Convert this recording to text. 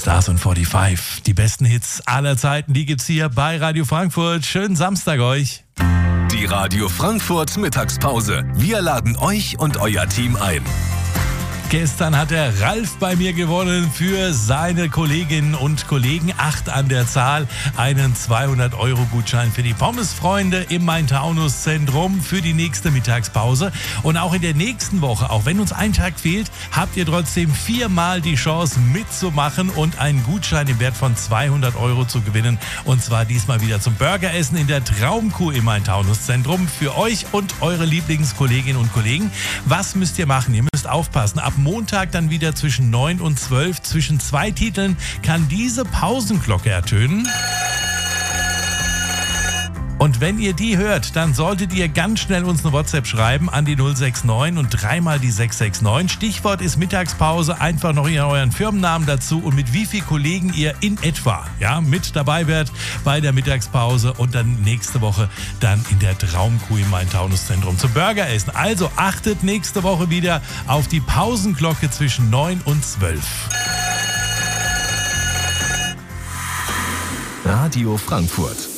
Stars und 45. Die besten Hits aller Zeiten, die gibt's hier bei Radio Frankfurt. Schönen Samstag euch. Die Radio Frankfurt Mittagspause. Wir laden euch und euer Team ein. Gestern hat der Ralf bei mir gewonnen für seine Kolleginnen und Kollegen, 8 an der Zahl, einen 200-Euro-Gutschein für die Pommesfreunde im Main-Taunus-Zentrum für die nächste Mittagspause. Und auch in der nächsten Woche, auch wenn uns ein Tag fehlt, habt ihr trotzdem 4-mal die Chance mitzumachen und einen Gutschein im Wert von 200 Euro zu gewinnen. Und zwar diesmal wieder zum Burgeressen in der Traumkuh im Main-Taunus-Zentrum für euch und eure Lieblingskolleginnen und Kollegen. Was müsst ihr machen? Ihr müsst aufpassen. Ab Montag dann wieder zwischen 9 und 12. Zwischen 2 Titeln kann diese Pausenglocke ertönen. Und wenn ihr die hört, dann solltet ihr ganz schnell uns eine WhatsApp schreiben an die 069 und 3-mal die 669. Stichwort ist Mittagspause, einfach noch euren Firmennamen dazu und mit wie vielen Kollegen ihr in etwa mit dabei werdet bei der Mittagspause und dann nächste Woche dann in der Traumkuh im Main-Taunus-Zentrum zum Burgeressen. Also achtet nächste Woche wieder auf die Pausenglocke zwischen 9 und 12. Radio Frankfurt.